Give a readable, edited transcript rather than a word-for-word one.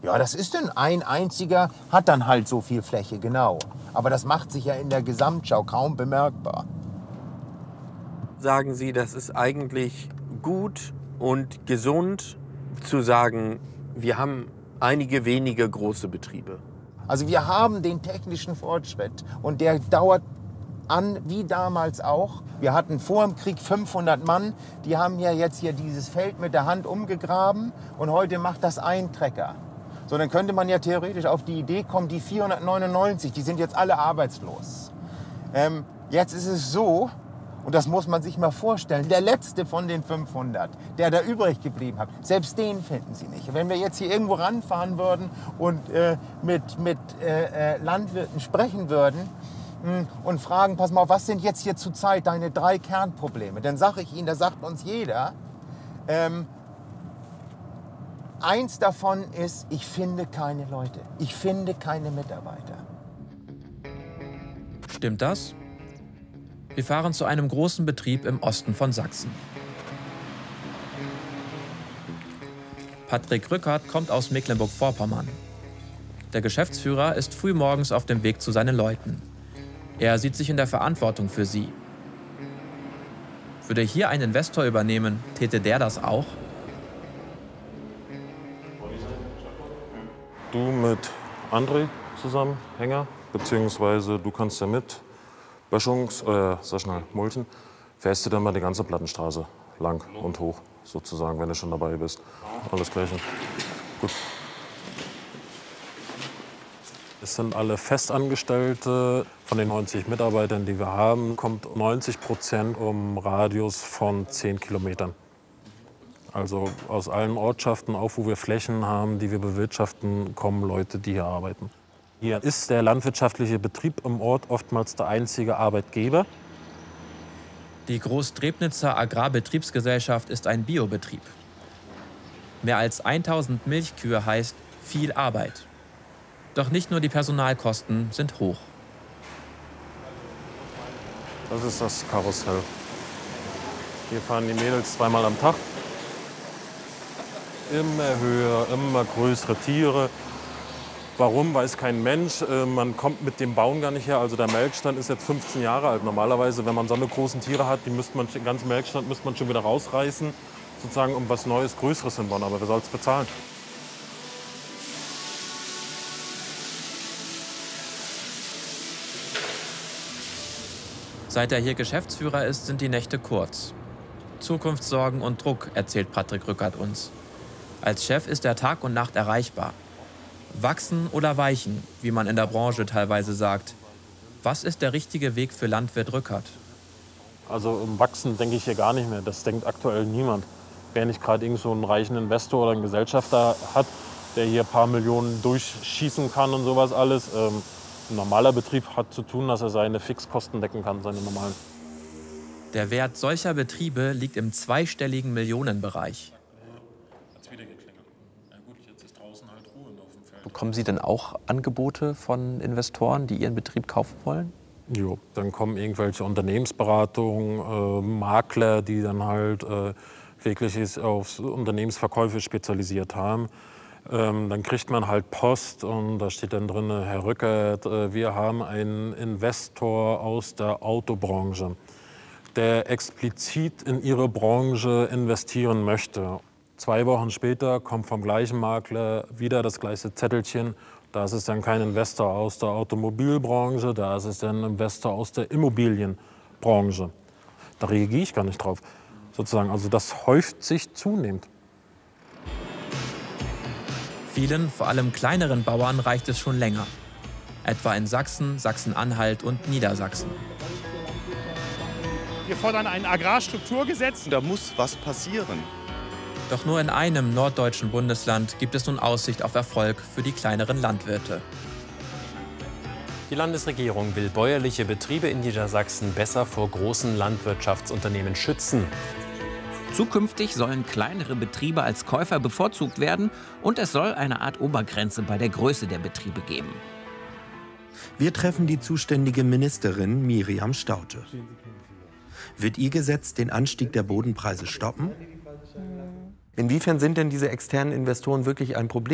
Ja, das ist denn ein einziger, hat dann halt so viel Fläche, genau. Aber das macht sich ja in der Gesamtschau kaum bemerkbar. Sagen Sie, das ist eigentlich gut und gesund zu sagen, wir haben einige wenige große Betriebe? Also wir haben den technischen Fortschritt und der dauert an, wie damals auch. Wir hatten vor dem Krieg 500 Mann, die haben ja jetzt hier dieses Feld mit der Hand umgegraben und heute macht das ein Trecker. So, dann könnte man ja theoretisch auf die Idee kommen, die 499, die sind jetzt alle arbeitslos. Jetzt ist es so, und das muss man sich mal vorstellen, der letzte von den 500, der da übrig geblieben hat, selbst den finden Sie nicht. Wenn wir jetzt hier irgendwo ranfahren würden und mit Landwirten sprechen würden und fragen, pass mal auf, was sind jetzt hier zurzeit deine 3 Kernprobleme? Dann sage ich Ihnen, da sagt uns jeder, eins davon ist, ich finde keine Leute, ich finde keine Mitarbeiter. Stimmt das? Wir fahren zu einem großen Betrieb im Osten von Sachsen. Patrick Rückert kommt aus Mecklenburg-Vorpommern. Der Geschäftsführer ist frühmorgens auf dem Weg zu seinen Leuten. Er sieht sich in der Verantwortung für sie. Würde hier ein Investor übernehmen, täte der das auch? Du mit André zusammen, Hänger, beziehungsweise du kannst ja mit Mulchen, fährst du dann mal die ganze Plattenstraße lang und hoch, sozusagen, wenn du schon dabei bist. Alles Gleiche. Gut. Es sind alle Festangestellte. Von den 90 Mitarbeitern, die wir haben, kommt 90% um Radius von 10 Kilometern. Also aus allen Ortschaften, auch wo wir Flächen haben, die wir bewirtschaften, kommen Leute, die hier arbeiten. Hier ist der landwirtschaftliche Betrieb im Ort oftmals der einzige Arbeitgeber. Die Großdrebnitzer Agrarbetriebsgesellschaft ist ein Biobetrieb. Mehr als 1000 Milchkühe heißt viel Arbeit. Doch nicht nur die Personalkosten sind hoch. Das ist das Karussell. Hier fahren die Mädels 2-mal am Tag. Immer höher, immer größere Tiere. Warum, weiß kein Mensch. Man kommt mit dem Bauen gar nicht her. Also der Melkstand ist jetzt 15 Jahre alt. Normalerweise, wenn man so eine großen Tiere hat, den ganzen Melkstand müsste man schon wieder rausreißen, sozusagen, um was Neues, Größeres hinbauen. Aber wer soll es bezahlen? Seit er hier Geschäftsführer ist, sind die Nächte kurz. Zukunftssorgen und Druck, erzählt Patrick Rückert uns. Als Chef ist er Tag und Nacht erreichbar. Wachsen oder weichen, wie man in der Branche teilweise sagt. Was ist der richtige Weg für Landwirt Rückert? Also um Wachsen denke ich hier gar nicht mehr. Das denkt aktuell niemand. Wer nicht gerade irgend so einen reichen Investor oder einen Gesellschafter hat, der hier ein paar Millionen durchschießen kann und sowas alles. Ein normaler Betrieb hat zu tun, dass er seine Fixkosten decken kann, seine normalen. Der Wert solcher Betriebe liegt im zweistelligen Millionenbereich. Bekommen Sie denn auch Angebote von Investoren, die Ihren Betrieb kaufen wollen? Jo, dann kommen irgendwelche Unternehmensberatungen, Makler, die dann halt wirklich auf Unternehmensverkäufe spezialisiert haben. Dann kriegt man halt Post und da steht dann drin, Herr Rückert, wir haben einen Investor aus der Autobranche, der explizit in Ihre Branche investieren möchte. 2 Wochen später kommt vom gleichen Makler wieder das gleiche Zettelchen. Da ist es dann kein Investor aus der Automobilbranche, da ist es dann ein Investor aus der Immobilienbranche. Da reagiere ich gar nicht drauf. Sozusagen. Also das häuft sich zunehmend. Vielen, vor allem kleineren Bauern, reicht es schon länger. Etwa in Sachsen, Sachsen-Anhalt und Niedersachsen. Wir fordern ein Agrarstrukturgesetz. Da muss was passieren. Doch nur in einem norddeutschen Bundesland gibt es nun Aussicht auf Erfolg für die kleineren Landwirte. Die Landesregierung will bäuerliche Betriebe in Niedersachsen besser vor großen Landwirtschaftsunternehmen schützen. Zukünftig sollen kleinere Betriebe als Käufer bevorzugt werden und es soll eine Art Obergrenze bei der Größe der Betriebe geben. Wir treffen die zuständige Ministerin Miriam Staudte. Wird ihr Gesetz den Anstieg der Bodenpreise stoppen? Inwiefern sind denn diese externen Investoren wirklich ein Problem?